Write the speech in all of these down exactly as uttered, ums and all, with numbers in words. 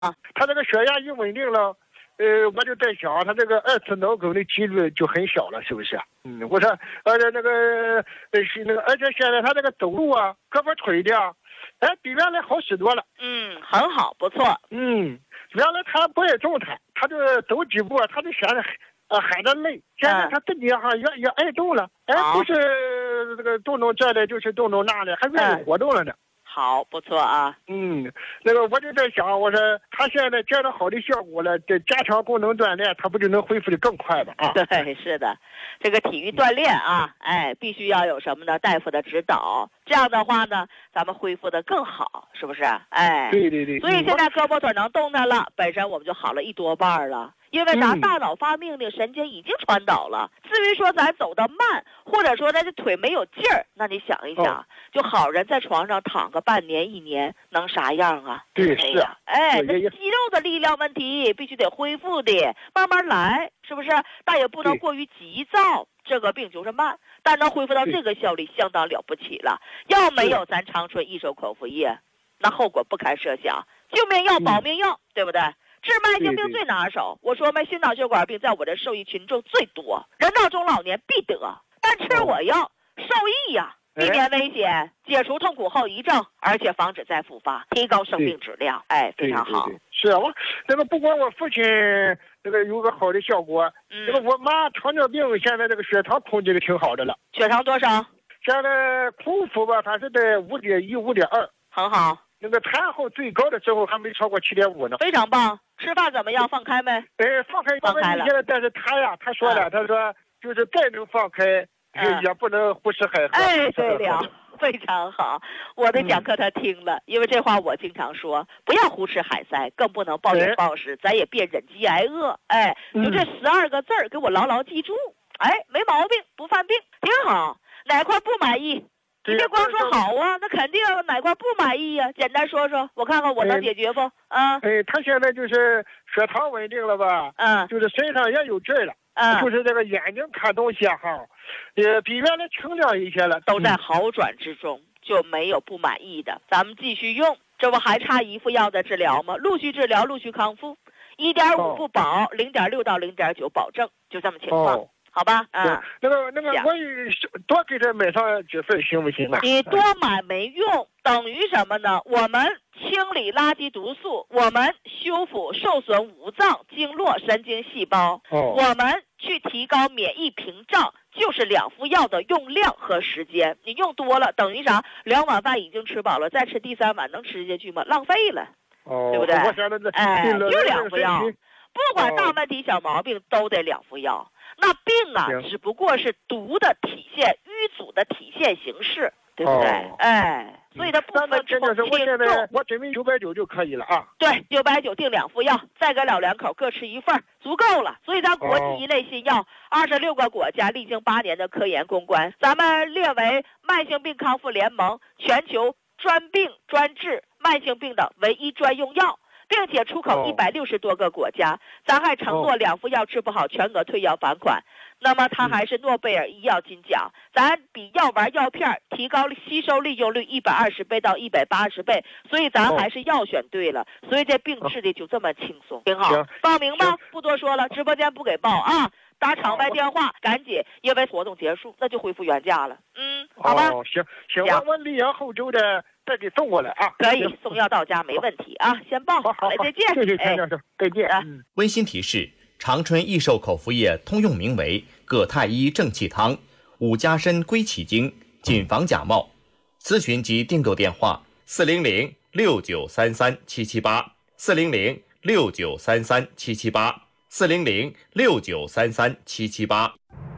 他这个血压一稳定了，呃，我就在想，他这个二次脑梗的几率就很小了，是不是？嗯，我说，而且那个，呃，是那个，而且现在他这个走路啊，胳膊腿的啊，哎，比原来好使多了。 嗯，很好，不错。 嗯，原来他不爱动弹，他就走几步，他就显得呃喊着累。现在他自己哈也也爱动了，哎，不是这个动动这的，就是动动那的，还愿意活动了呢。 好，不错啊。 嗯，那个我就在想，我说他现在见到好的效果了，这加强功能锻炼，他不就能恢复的更快吗？啊， 对，是的，这个体育锻炼啊，哎，必须要有什么呢？大夫的指导，这样的话呢，咱们恢复的更好，是不是？哎， 对对对。 所以现在胳膊腿能动弹了，本身我们就好了一多半了。因为咱大脑发命令，神经已经传导了。至于说咱走得慢，或者说咱这腿没有劲儿，那你想一想，就好人在床上躺个半年一年，能啥样啊？ 对，是啊。 哎，那肌肉的力量问题必须得恢复的，慢慢来，是不是？但也不能过于急躁。这个病就是慢，但能恢复到这个效率，相当了不起了。要没有咱长春益寿口服液，那后果不堪设想。救命药、保命药，对不对？治慢性病最拿手，我说没，心脑血管病在我这受益群众最多，人到中老年必得，但吃我药受益呀、啊，避免危险，解除痛苦后遗症，而且防止再复发，提高生命质量，哎，非常好。 对对对是啊，我这个不光我父亲这个有个好的效果，嗯，这个我妈糖尿病现在这个血糖控制的挺好的了。 血糖多少？ 现在空腹吧，它是在五点一、五点二， 很好。 那个餐后最高的时候还没超过七点五呢， 非常棒。吃饭怎么样？放开没？ 哎，放开， 放开了。 但是他呀，他说了，嗯、他说就是再能放开，嗯、也不能胡吃海喝。 哎，对了，非常好。我的讲课他听了，嗯、因为这话我经常说，不要胡吃海塞，更不能暴饮暴食，哎、咱也别忍饥挨饿。哎，就这十二个字儿，给我牢牢记住。哎，没毛病，不犯病，挺好。哪块不满意？你别光说好啊，那肯定哪块不满意呀、啊？简单说说，我看看我能解决不？啊， 哎，他现在就是血糖稳定了吧？ 嗯， 就是身上也有劲儿了，嗯，就是这个眼睛看东西哈，也比原来清亮一些了， 都在好转之中，就没有不满意的。咱们继续用，这不还差一副药的治疗吗？陆续治疗，陆续康复，一点五不保，零点六到零点九保证，就这么情况。哦，好吧，嗯， 那个那个，我多给他买上几份行不行啊？ 你多买没用，等于什么呢？我们清理垃圾毒素，我们修复受损五脏、经络、神经细胞，哦、我们去提高免疫屏障，就是两副药的用量和时间。你用多了，等于啥？两碗饭已经吃饱了，再吃第三碗能吃下去吗？浪费了， 哦， 对不对？ 我想的哎，就两副药，不管大问题、小毛病，都得两副药。那病啊，只不过是毒的体现、淤阻的体现形式，对不对？哦、哎，所以它不分轻重。 我准备九百九就可以了啊。 对，九百九订两副药，再给老两口各吃一份，足够了。所以咱国际一类新药，二十六个国家历经八年的科研攻关，咱们列为慢性病康复联盟全球专病专治慢性病的唯一专用药。并且出口一百六十多个国家，咱还承诺两副药治不好全额退药返款。那么它还是诺贝尔医药金奖，咱比药丸药片提高吸收利用率一百二十倍到一百八十倍，所以咱还是药选对了，所以这病治的就这么轻松，挺好。报名吧，不多说了，直播间不给报啊，打场外电话赶紧，因为活动结束那就恢复原价了。嗯，好吧。 哦，行行，我我立阳后周的。再给送过来啊！ 可以送药到家没问题啊！先报， 好，好， 来，再见。 谢谢田教授，再见。 嗯。温馨提示：长春益寿口服液通用名为葛太医正气汤，五加参归气经，谨防假冒。咨询及订购电话：四零零六九三三七七八，四零零六九三三七七八，四零零六九三三七七八。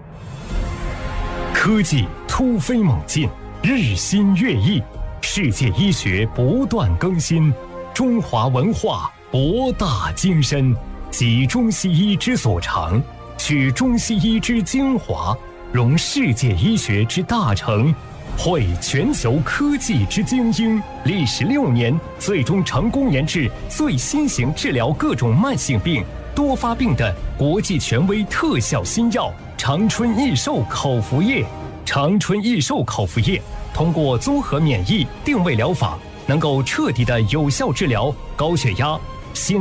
科技突飞猛进，日新月异。世界医学不断更新，中华文化博大精深，集中西医之所长，取中西医之精华，融世界医学之大成，汇全球科技之精英，历时六年，最终成功研制最新型治疗各种慢性病、多发病的国际权威特效新药——长春益寿口服液。长春益寿口服液通过综合免疫定位疗法，能够彻底的有效治疗高血压、 先